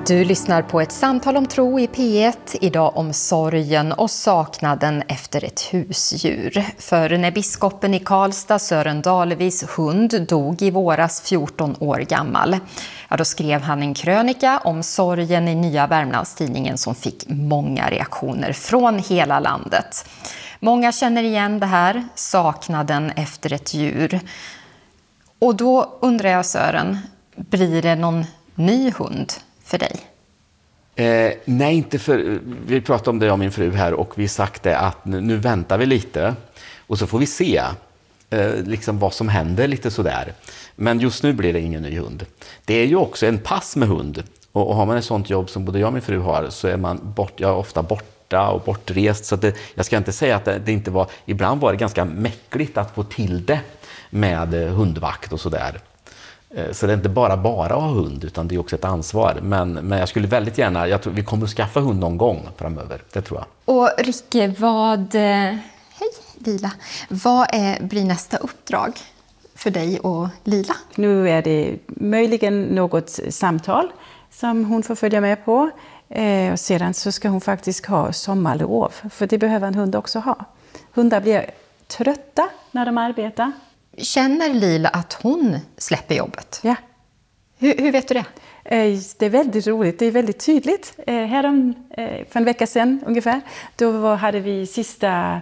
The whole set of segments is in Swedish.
Du lyssnar på ett samtal om tro i P1, idag om sorgen och saknaden efter ett husdjur. För när biskopen i Karlstad, Sören Dahlevis hund, dog i våras 14 år gammal, då skrev han en krönika om sorgen i Nya Värmlandstidningen som fick många reaktioner från hela landet. Många känner igen det här, saknaden efter ett djur. Och då undrar jag, Sören, blir det någon ny hund för dig? Nej, inte för... Vi pratade om det, jag och min fru här, och vi sagt det att nu väntar vi lite och så får vi se liksom vad som händer lite sådär. Men just nu blir det ingen ny hund. Det är ju också en pass med hund, och har man ett sånt jobb som både jag och min fru har, så är man ofta borta och bortrest. Så att jag ska inte säga att det inte var... Ibland var det ganska mäckligt att få till det med hundvakt och sådär. Så det är inte bara att ha hund, utan det är också ett ansvar. Men jag skulle väldigt gärna, jag tror vi kommer att skaffa hund någon gång framöver, det tror jag. Och Ricke, hej Lila, blir nästa uppdrag för dig och Lila? Nu är det möjligen något samtal som hon får följa med på. Och sedan så ska hon faktiskt ha sommarlov, för det behöver en hund också ha. Hundar blir trötta när de arbetar. Känner Lila att hon släpper jobbet? Ja. Hur vet du det? Det är väldigt roligt, det är väldigt tydligt. För en vecka sedan ungefär, då hade vi sista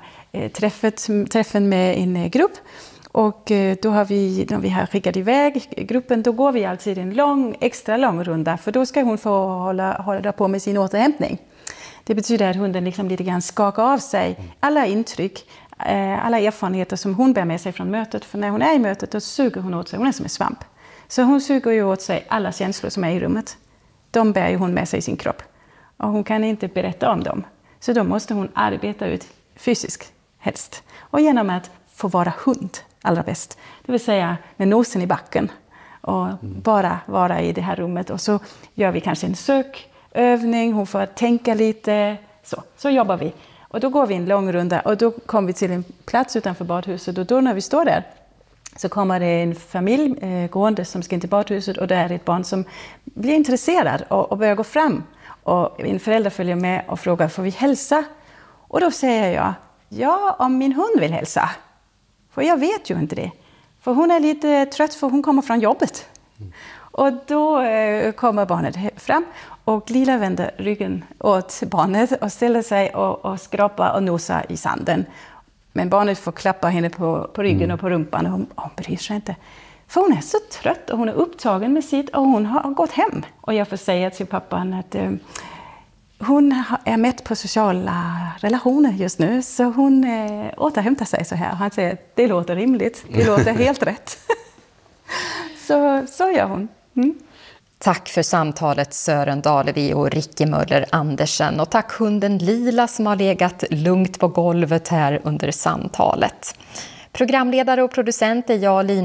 träffen med en grupp. Och då har när vi har skickat iväg gruppen, då går vi alltid en extra lång runda. För då ska hon få hålla på med sin återhämtning. Det betyder att hunden liksom lite grann skakar av sig alla intryck, alla erfarenheter som hon bär med sig från mötet. För när hon är i mötet, då suger hon åt sig, hon är som en svamp. Så hon suger ju åt sig alla känslor som är i rummet. De bär ju hon med sig i sin kropp. Och hon kan inte berätta om dem. Så då måste hon arbeta ut fysiskt helst. Och genom att få vara hund allra bäst. Det vill säga med nosen i backen. Och bara vara i det här rummet. Och så gör vi kanske en sökövning. Hon får tänka lite. Så jobbar vi. Och då går vi en lång runda. Och då kommer vi till en plats utanför badhuset. Och då när vi står där, så kommer det en familj gående som ska in till badhuset. Och det är ett barn som blir intresserad och börjar gå fram. Och en förälder följer med och frågar, får vi hälsa? Och då säger jag, ja, om min hund vill hälsa. För jag vet ju inte det. För hon är lite trött, för hon kommer från jobbet. Och då kommer barnet fram. Och Lila vänder ryggen åt barnet och ställer sig och skrapar och nosar i sanden. Men barnet får klappa henne på ryggen och på rumpan, och hon bryr sig inte. För hon är så trött och hon är upptagen med sitt, och hon har gått hem. Och jag får säga till pappan att hon är mätt på sociala relationer just nu, så hon återhämtar sig så här. Och han säger att det låter rimligt, det låter helt rätt. Så gör hon. Tack för samtalet, Sören Dahlevi och Ricke Möller Andersen. Och tack hunden Lila som har legat lugnt på golvet här under samtalet. Programledare och producent är jag, Lina